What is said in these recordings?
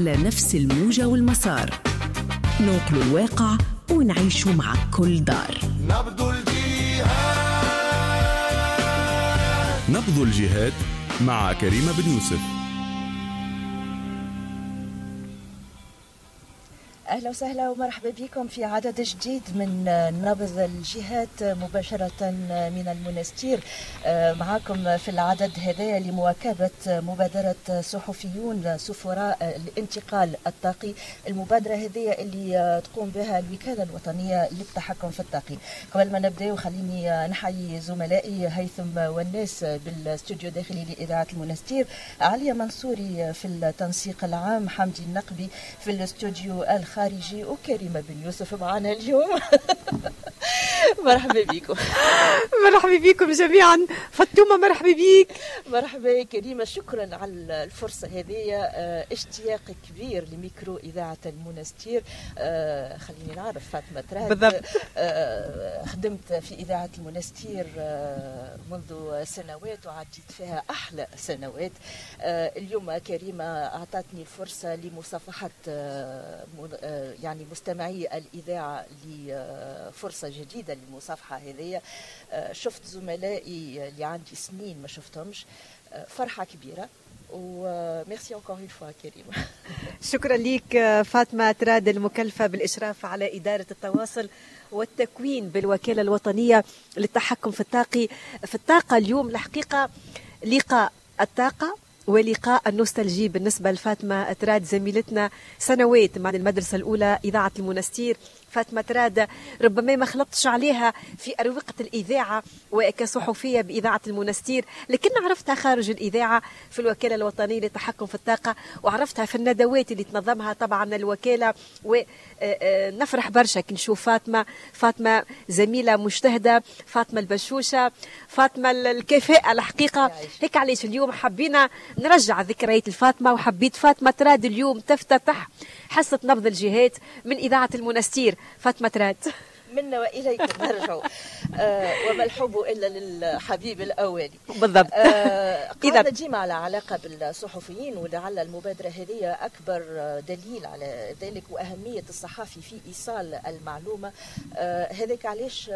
على نفس الموجة والمسار، ننقل الواقع ونعيش مع كل دار. نبض الجهاد مع كريمة بن يوسف. أهلا وسهلا ومرحبا بكم في عدد جديد من نبض الجهاد مباشرة من المنستير. معكم في العدد هذا لمواكبة مبادرة صحفيون سفراء الانتقال الطاقي. المبادرة هذه اللي تقوم بها الوكالة الوطنية للتحكم في الطاقي. قبل ما نبدأ خليني نحيي زملائي هيثم والناس بالاستوديو الداخلي لإذاعة المنستير، عليا منصوري في التنسيق العام، حمدي النقبي في الاستوديو الخارجي، وكريمة بن يوسف معنا اليوم. مرحبا بكم. مرحبا بكم جميعا. فاطمة مرحبا بك. مرحبا كريمة، شكرا على الفرصة هذه. اشتياق كبير لميكرو إذاعة المنستير. خليني نعرف فاطمة تراد. بالضبط. خدمت في إذاعة المنستير منذ سنوات وعديت فيها أحلى سنوات. اليوم كريمة أعطتني الفرصة لمصافحة يعني مستمعي الإذاعة لفرصة جديدة للمصافحة هذه. شفت زملائي اللي عندي سنين ما شفتهمش، فرحة كبيرة. وميرسي encore une fois كريمة. شكرا لك فاطمة تراد، المكلفة بالإشراف على إدارة التواصل والتكوين بالوكالة الوطنية للتحكم في الطاقة. اليوم الحقيقة لقاء الطاقة ولقاء النوستالجي بالنسبة لفاطمة تراد، زميلتنا سنوات مع المدرسة الأولى إذاعة المنستير. فاطمة تراد ربما ما خلطتش عليها في أروقة الإذاعة وكصحفية بإذاعة المنستير، لكن عرفتها خارج الإذاعة في الوكالة الوطنية للتحكم في الطاقة، وعرفتها في الندوات اللي تنظمها طبعا الوكالة. ونفرح برشا كي نشوف فاطمة زميلة مجتهدة، فاطمة البشوشة، فاطمة الكفاءة الحقيقة. هيك علاش اليوم حبينا نرجع ذكريات الفاطمة، وحبيت فاطمة تراد اليوم تفتتح حصة نبض الجهاد من إذاعة المنستير. فاطمة تراد، منا وإليك نرجع. وما الحب إلا للحبيب الأولي. بالضبط. قعدنا ديما على علاقة بالصحفيين، ولعل المبادرة هذه أكبر دليل على ذلك، وأهمية الصحافي في إيصال المعلومة. هذاك علاش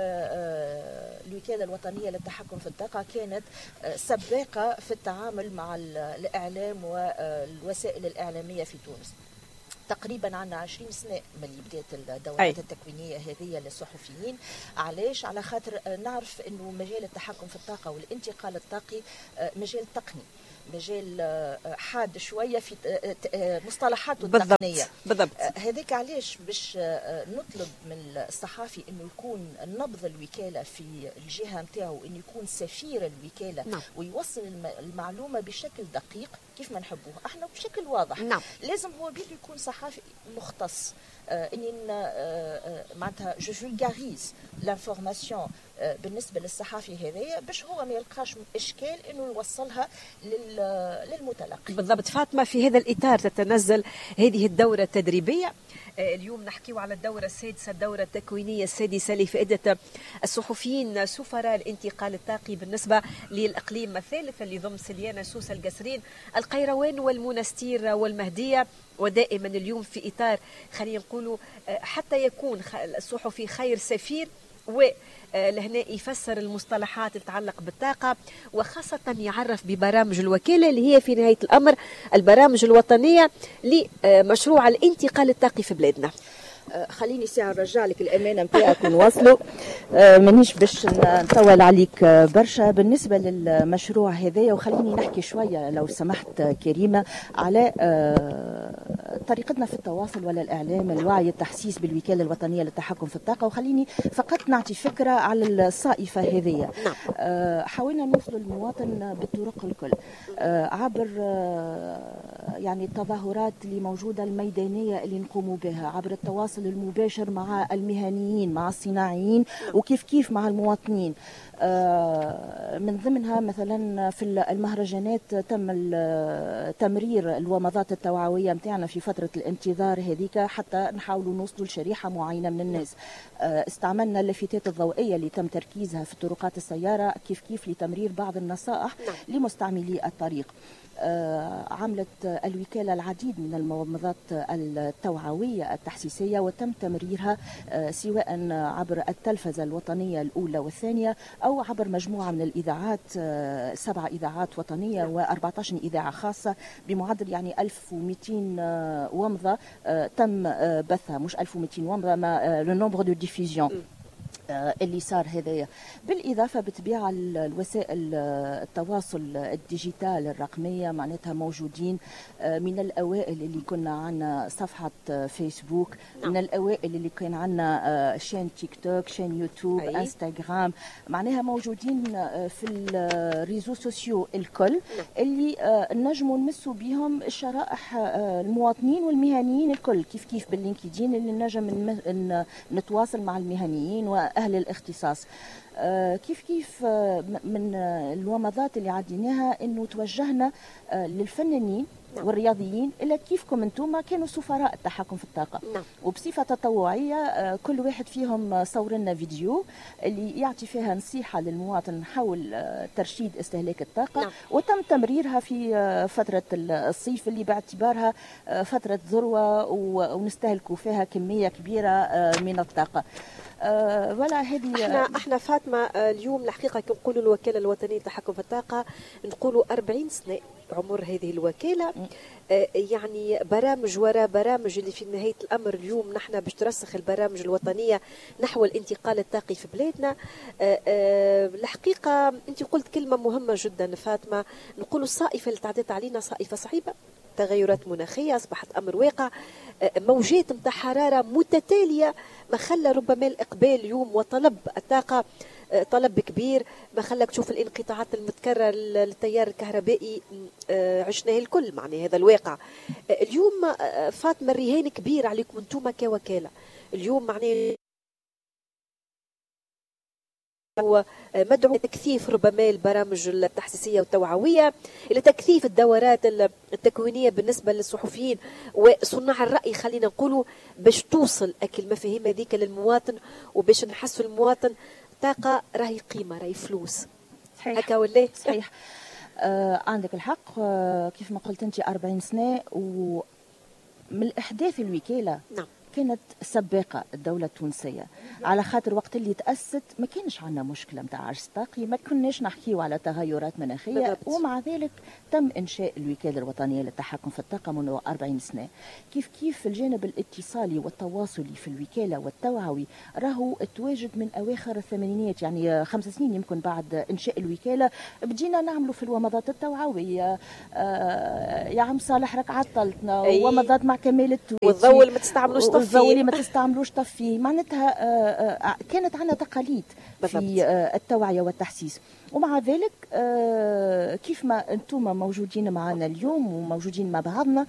الوكالة الوطنية للتحكم في الطاقة كانت سباقة في التعامل مع الإعلام والوسائل الإعلامية في تونس. تقريبا عنا 20 سنة من اللي بدات الدورات التكوينية هذه للصحفيين. علاش؟ على خاطر نعرف انه مجال التحكم في الطاقة والانتقال الطاقي مجال تقني، مجال حاد شوية في مصطلحاته التقنية. بالضبط. هذاك علاش باش نطلب من الصحافي انه يكون نبض الوكالة في الجهة نتاعو، انه يكون سفير الوكالة. نعم. ويوصل المعلومة بشكل دقيق كيف ما نحبوه احنا بشكل واضح. نعم. لازم هو بيده يكون صحافي مختص، اني معناتها جو فولغاريز لانفورماسيون بالنسبه للصحافي هذايا، باش هو ما يلقاش اشكال انه يوصلها للمتلقي. بالضبط. فاطمه، في هذا الاطار تتنزل هذه الدوره التدريبيه. اليوم نحكيو على الدورة السادسة، الدورة التكوينية السادسة لفائدة الصحفيين سفراء الانتقال الطاقي بالنسبة للإقليم الثالث اللي ضم سليانة، سوسة، القصرين، القيروان والمنستير والمهدية. ودائما اليوم في إطار خلينا نقولوا حتى يكون الصحفي خير سفير، ولهنا يفسر المصطلحات تتعلق بالطاقة، وخاصة يعرف ببرامج الوكالة اللي هي في نهاية الأمر البرامج الوطنية لمشروع الانتقال الطاقي في بلادنا. خليني ساعة نرجع لك الأمانة متاعك ونوصلوا. مانيش باش نطول عليك برشا بالنسبة للمشروع هذايا، وخليني نحكي شوية لو سمحت كريمة على طريقتنا في التواصل ولا الإعلام، الوعي، التحسيس بالوكالة الوطنية للتحكم في الطاقة. وخليني فقط نعطي فكرة على الصائفة هذية. حاولنا نوصل المواطن بالطرق الكل، عبر يعني التظاهرات اللي موجودة الميدانية اللي نقوموا بها، عبر التواصل المباشر مع المهنيين، مع الصناعيين، وكيف كيف مع المواطنين. من ضمنها مثلا في المهرجانات تم تمرير الومضات التوعوية متاعنا في فترة الانتظار هذيك، حتى نحاولوا نوصلوا لشريحة معينة من الناس. استعملنا اللافتات الضوئية اللي تم تركيزها في طرقات السيارة كيف كيف لتمرير بعض النصائح لمستعملي الطريق. عملت الوكالة العديد من المنظمات التوعوية التحسيسية وتم تمريرها سواء عبر التلفزة الوطنية الأولى والثانية أو عبر مجموعة من الإذاعات 7 إذاعات وطنية و14 إذاعة خاصة بمعدل يعني 1200 ومضة تم بثها، مش 1200 ومضة ما لو نومبر دو ديفيزيون اللي صار هذايا. بالإضافة بطبيعة الوسائل التواصل الديجيتال الرقمية معناتها موجودين، من الأوائل اللي كنا عنا صفحة فيسبوك، من الأوائل اللي كان عنا شين تيك توك، شين يوتيوب، انستغرام، معناها موجودين في الريزو سوسيو الكل اللي نجموا نمسوا بهم الشرائح المواطنين والمهنيين الكل، كيف باللينكدين اللي نجم نتواصل مع المهنيين أهل الاختصاص. كيف من الومضات اللي عديناها انه توجهنا للفنانين والرياضيين اللي كيفكم انتم كانوا سفراء التحكم في الطاقه، وبصفه تطوعيه كل واحد فيهم صور لنا فيديو اللي يعطي فيها نصيحه للمواطن حول ترشيد استهلاك الطاقه. وتم تمريرها في فتره الصيف اللي باعتبارها فتره ذروه ونستهلكوا فيها كميه كبيره من الطاقه. ولا هذه احنا فاطمه اليوم الحقيقه كي نقولوا الوكاله الوطنيه للتحكم في الطاقه نقولوا 40 سنه عمر هذه الوكاله. يعني برامج وراء برامج اللي في نهايه الامر اليوم نحن باش ترسخ البرامج الوطنيه نحو الانتقال الطاقي في بلادنا. الحقيقه انت قلت كلمه مهمه جدا فاطمه، نقولوا الصائفه اللي تعدت علينا صائفه صعيبه، تغيرات مناخيه اصبحت امر واقع، موجات نتاع حراره متتاليه ما خلى ربما الاقبال اليوم وطلب الطاقه طلب كبير، ما خلاك تشوف الانقطاعات المتكرره للتيار الكهربائي عشناه الكل، معناه هذا الواقع. اليوم فاطمه الرهان كبير عليكم انتم كوكاله، اليوم معناه مدعو تكثيف ربما البرامج التحسيسيه والتوعويه، الى تكثيف الدورات التكوينيه بالنسبه للصحفيين وصناع الراي، خلينا نقولوا باش توصل المفاهيم هذيك للمواطن وباش نحسوا المواطن طاقه راهي قيمه راهي فلوس. صحيح هكا ولا صحيح. عندك الحق. كيف ما قلت انت 40 سنه ومن احداث الوكاله. نعم. كانت سباقة الدولة التونسية، على خاطر وقت اللي تأسست ما كانش عندنا مشكلة متاع عجز طاقي، ما كناش نحكيو على تغيرات مناخية بالضبط. ومع ذلك تم إنشاء الوكالة الوطنية للتحكم في الطاقة منذ 40 سنة. كيف الجانب الاتصالي والتواصلي في الوكالة والتوعوي راهو تواجد من أواخر الثمانينات، يعني 5 سنين يمكن بعد إنشاء الوكالة بدينا نعملوا في الومضات التوعوية. يا عم صالح راك عطلتنا ومضات مع كمال التويتي والضوء اللي ما تستعملوش الضوء اللي ما تستعملوش طفيه، معناتها كانت عندنا تقاليد في التوعية والتحسيس. ومع ذلك كيف ما انتم موجودين معنا اليوم وموجودين مع بعضنا،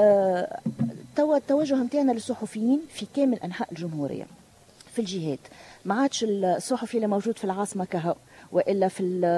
التوجه نتاعنا للصحفيين في كامل انحاء الجمهوريه في الجهات، ما عادش الصحفي اللي موجود في العاصمه كهو والا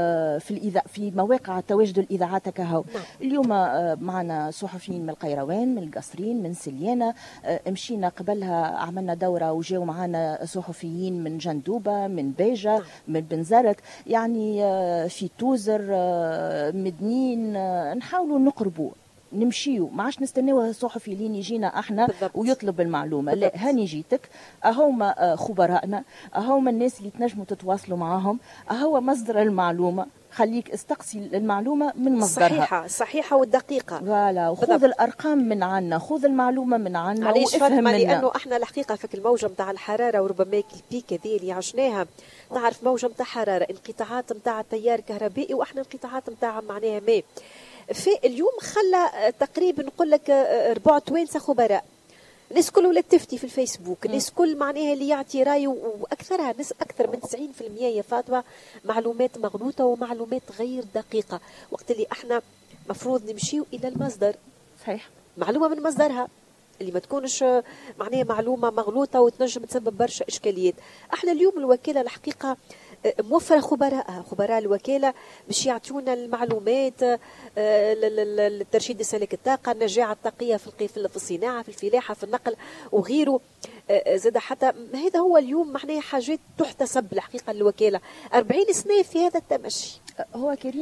في مواقع تواجد الاذاعات كهو. اليوم معنا صحفيين من القيروان، من القصرين، من سليانه، مشينا قبلها عملنا دوره وجاوا معنا صحفيين من جندوبه، من بيجه، من بنزرت، يعني في توزر، مدنين، نحاولوا نقربوا نمشيو، ما عادش نستناو الصحفي لين يجينا احنا بالضبط. ويطلب المعلومه بالضبط. لا، هاني جيتك، اهوما خبرائنا، اهوما الناس اللي تنجموا تتواصلوا معاهم، اهو مصدر المعلومه، خليك استقصي المعلومه من مصدرها صحيحه والدقيقه. فوالا، وخذ الارقام من عنا، خذ المعلومه من عنا وافهم منا. لانه احنا الحقيقه في الموجه نتاع الحراره وربما البيك هذه اللي عشناها، تعرف موجه نتاع حراره، انقطاعات نتاع التيار الكهربائي، واحنا انقطاعات نتاع معناها ماء. في اليوم خلى تقريبا نقول لك 4 توانسه خبراء، الناس كل ولات تفتي في الفيسبوك، الناس كل معناها اللي يعطي رايه، واكثرها ناس اكثر من 90% يا فاطمه معلومات مغلوطه ومعلومات غير دقيقه، وقت اللي احنا مفروض نمشيو الى المصدر. صحيح. معلومه من مصدرها اللي ما تكونش معناها معلومه مغلوطه وتنجم تسبب برشا اشكاليات. احنا اليوم الوكاله الحقيقه موفره خبراء الوكاله باش يعطونا المعلومات للترشيد استهلاك الطاقه، النجاعه الطاقيه في الصناعه، في الفلاحه، في النقل وغيره. زاد حتى هذا هو اليوم معناها حاجات تحتسب الحقيقه الوكاله 40 سنه في هذا التمشي. هو كريمه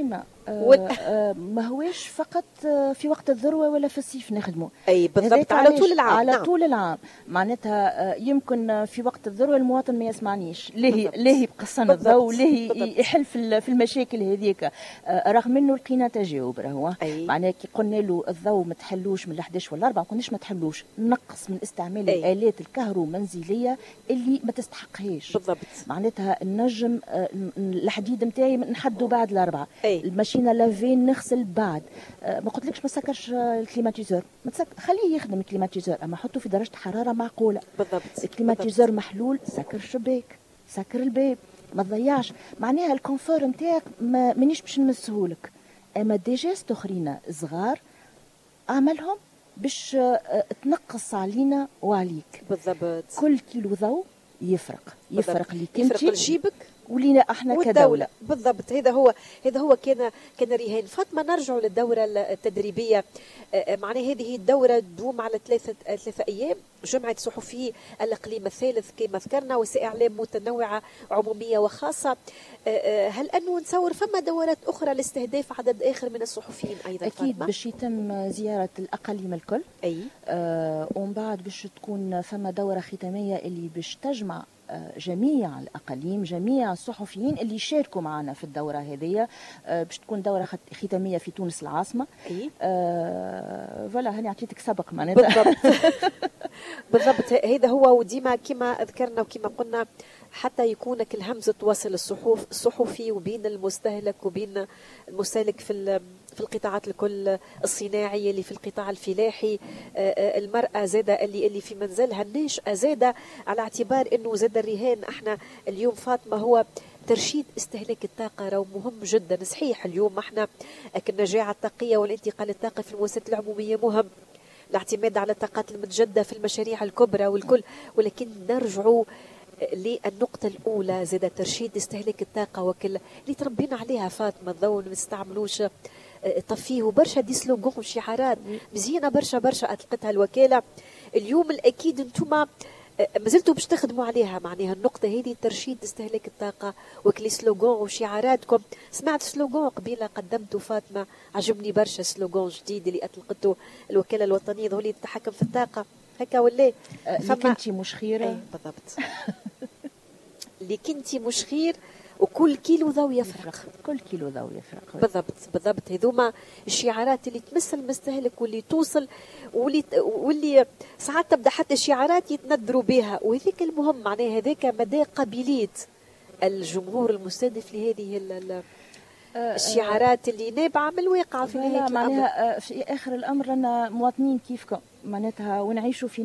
ما هوش فقط في وقت الذروه ولا في الصيف نخدمه. اي بالضبط، على طول العام. على طول العام معناتها يمكن في وقت الذروه المواطن ما يسمعنيش، ليه يبقصنا الضوء، ليه يحل في المشاكل هذيك، رغم انه لقينا تجاوب. راهو معناها كي قلنا له الضوء ما تحلوش من 11 ولا 4 ما كناش ما تحلوش، نقص من استعمال الالات الكهرومنزليه اللي ما تستحقهاش. بالضبط، معناتها النجم الحديد نتاعي نحدوا بعد الاربعه، الماشينه لافين نغسل بعد، ما قلتلكش ما سكرش الكليماتيزور، خليه يخدم الكليماتيزور اما حطه في درجه حراره معقوله. بالضبط، الكليماتيزور محلول، سكر الشباك، سكر الباب، ما تضيعش. معناها الكونفور نتاعك مانيش باش نمسهولك، اما دي جيست اخرين صغار اعملهم باش تنقص علينا وعليك. بالضبط، كل كيلو ضوء يفرق ليك انت، يفرق لجيبك ولينا احنا كدوله. بالضبط، هذا هو كان رهان. فاطمه، نرجع للدوره التدريبيه. معناها هذه الدوره تدوم على ثلاثة ايام، جمعه صحفي الاقليم الثالث كما ذكرنا، وسائل اعلام متنوعه عموميه وخاصه. هل انه نتصور فما دورات اخرى لاستهداف عدد اخر من الصحفيين ايضا؟ اكيد باش يتم زياره الاقاليم الكل، ومن بعد باش تكون فما دوره ختاميه اللي باش تجمع جميع الأقاليم، جميع الصحفيين اللي شاركوا معنا في الدورة هذه. باش تكون دورة ختامية في تونس العاصمة. فوالا هاني عطيتك سبق معناتها. بالضبط، هذا هو. وديما كما ذكرنا وكما قلنا حتى يكون الهمزة تواصل الصحفي وبين المستهلك وبين المستهلك في القطاعات الكل، الصناعي اللي في القطاع الفلاحي، المرأة زادة اللي في منزلها، الناشئة زادة، على اعتبار انه زاد الرهان. احنا اليوم فاطمة هو ترشيد استهلاك الطاقة راهو مهم جدا. صحيح اليوم احنا النجاعة الطاقية والانتقال الطاقي في المؤسسات العمومية مهم، الاعتماد على الطاقات المتجددة في المشاريع الكبرى والكل، ولكن نرجعوا للنقطة الأولى، زاد ترشيد استهلاك الطاقة وكل اللي تربينا عليها فاطمة. الضوء ما نستعملوش طفيه، وبرشا دي سلوغون وشعارات مزيانة برشا أطلقتها الوكالة. اليوم الأكيد أنتم مازلتوا باش تخدموا عليها، معناها النقطة هذه ترشيد استهلاك الطاقة وكل سلوغون وشعاراتكم. سمعت سلوغون قبيلة قدمته فاطمة، عجبني برشا، سلوغون جديد اللي أطلقته الوكالة الوطنية ذولي تتحكم في الطاقة، هكا ولا اللي كنتي مش خيرة. بالضبط. اللي كنتي مش خير، وكل كيلو ضوء يفرق. كل كيلو ضوء يفرق. بالضبط. هذوما الشعارات اللي تمس المستهلك واللي توصل واللي ساعات تبدا حتى الشعارات يتندروا بها، وهذيك المهم. معناها هذاك مدى قابلية الجمهور المستهدف لهذه الشعارات اللي نابعة من الواقع في نهاية الأمر. معناها في آخر الأمر أنا مواطنين كيفكم معناتها، ونعيشوا في